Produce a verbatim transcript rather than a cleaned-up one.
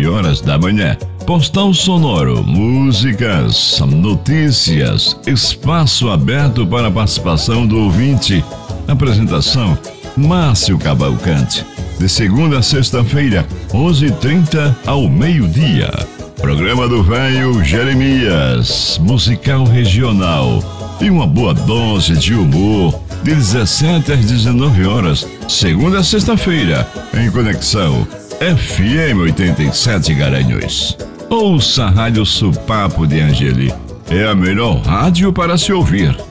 nove horas da manhã. Postal sonoro, músicas, notícias, espaço aberto para a participação do ouvinte. Apresentação, Márcio Cavalcante. De segunda a sexta-feira, onze e trinta ao meio-dia. Programa do Velho Jeremias, musical regional. E uma boa dose de humor, de dezessete às dezenove horas, segunda a sexta-feira, em Conexão F M oitenta e sete Garanhuns. Ouça a Rádio Supapo de Angeli. É a melhor rádio para se ouvir.